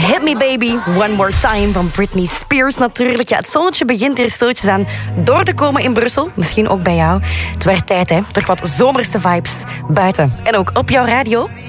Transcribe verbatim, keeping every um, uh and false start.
Hit Me Baby, One More Time van Britney Spears natuurlijk. Ja, het zonnetje begint hier stilletjes aan door te komen in Brussel. Misschien ook bij jou. Het werd tijd, hè. Toch wat zomerse vibes buiten. En ook op jouw radio.